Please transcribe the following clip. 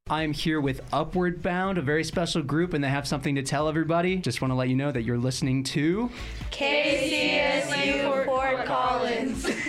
I'm here with Upward Bound, a very special group, and they have something to tell everybody. Just want to let you know that you're listening to KCSU Fort Collins.